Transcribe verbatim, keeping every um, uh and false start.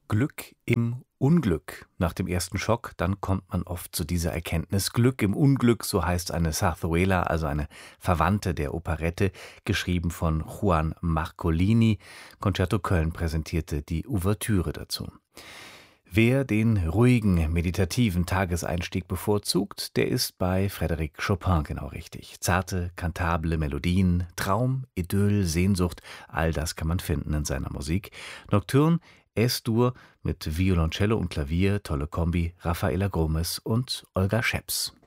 Glück im Unglück. Nach dem ersten Schock, dann kommt man oft zu dieser Erkenntnis. Glück im Unglück, so heißt eine Zarzuela, also eine Verwandte der Operette, geschrieben von Juan Marcolini. Concerto Köln präsentierte die Ouvertüre dazu. Wer den ruhigen, meditativen Tageseinstieg bevorzugt, der ist bei Frédéric Chopin genau richtig. Zarte, kantable Melodien, Traum, Idyll, Sehnsucht, all das kann man finden in seiner Musik. Nocturne, Es-Dur mit Violoncello und Klavier, tolle Kombi, Rafaela Gomes und Olga Scheps.